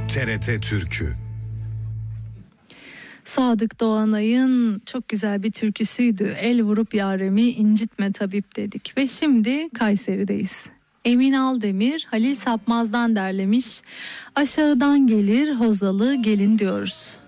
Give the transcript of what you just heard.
TRT Türkü. Sadık Doğanay'ın çok güzel bir türküsüydü. El vurup yaremi incitme tabip dedik. Ve şimdi Kayseri'deyiz. Emin Aldemir, Halil Sapmaz'dan derlemiş. Aşağıdan gelir hozalı gelin diyoruz.